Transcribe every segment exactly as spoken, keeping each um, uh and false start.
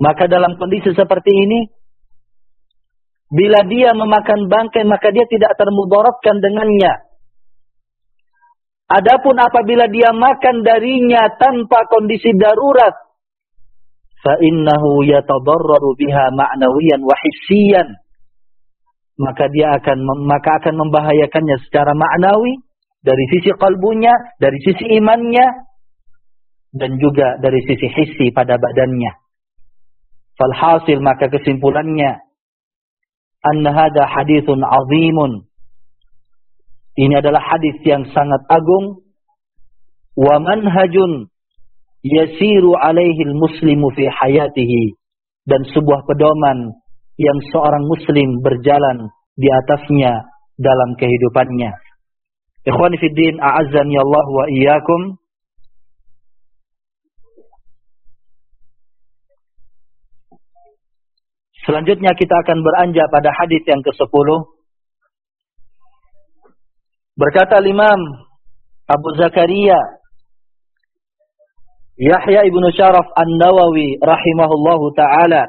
Maka dalam kondisi seperti ini, bila dia memakan bangkai, maka dia tidak termudaratkan dengannya. Adapun apabila dia makan darinya tanpa kondisi darurat, fa innahu yatadarraru biha ma'nawiyan wa hissiyan, maka dia akan maka akan membahayakannya secara maknawi, dari sisi kalbunya, dari sisi imannya, dan juga dari sisi hissi pada badannya. Falhasil, maka kesimpulannya, anna hadha hadithun azimun, ini adalah hadis yang sangat agung, wa manhajun yasiru alaihi muslimu fi hayatihi, dan sebuah pedoman yang seorang muslim berjalan di atasnya dalam kehidupannya. Ikhwani fid din, a'azzani Allah wa iyyakum. Selanjutnya kita akan beranjak pada hadis yang kesepuluh. Berkata Imam Abu Zakaria Yahya ibnu Syaraf An-Nawawi rahimahullahu ta'ala,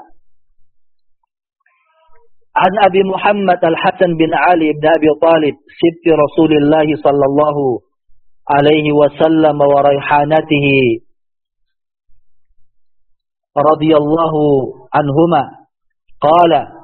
an Abi Muhammad Al-Hasan bin Ali ibn Abi Talib sibti Rasulullah sallallahu alaihi wasallam wa raihanatihi radhiyallahu anhuma qala